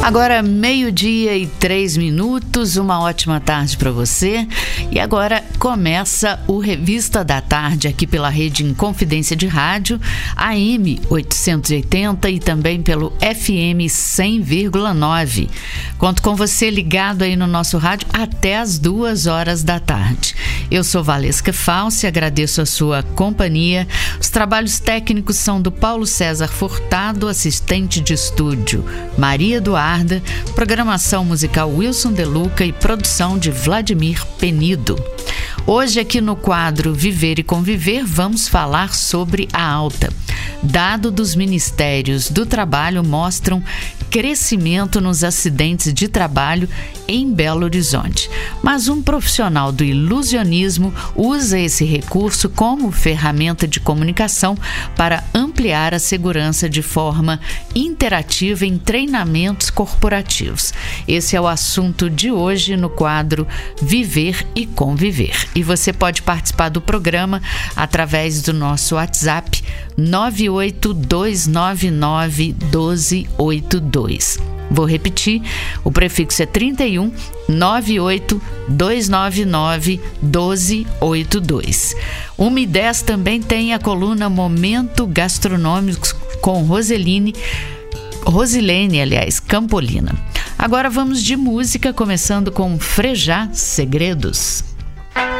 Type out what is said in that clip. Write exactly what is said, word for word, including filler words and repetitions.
Agora meio-dia e três minutos, uma ótima tarde para você. E agora começa o Revista da Tarde aqui pela rede Inconfidência de Rádio, A M oitocentos e oitenta e também pelo F M cem vírgula nove. Conto com você ligado aí no nosso rádio até as duas horas da tarde. Eu sou Valesca Falsi, agradeço a sua companhia. Os trabalhos técnicos são do Paulo César Furtado, assistente de estúdio Maria Eduarda, programação musical Wilson De Luca e produção de Vladimir Penido. Hoje aqui no quadro Viver e Conviver vamos falar sobre a alta. Dados dos Ministérios do Trabalho mostram crescimento nos acidentes de trabalho em Belo Horizonte. Mas um profissional do ilusionismo usa esse recurso como ferramenta de comunicação para ampliar a segurança de forma interativa em treinamentos corporativos. Esse é o assunto de hoje no quadro Viver e Conviver. E você pode participar do programa através do nosso WhatsApp nove oito dois nove nove um dois oito dois. Vou repetir, o prefixo é trinta e um, nove oito dois nove nove um dois oito dois. uma e dez também tem a coluna Momento Gastronômico com Roseline, Rosilene, aliás, Campolina. Agora vamos de música, começando com Frejá Segredos.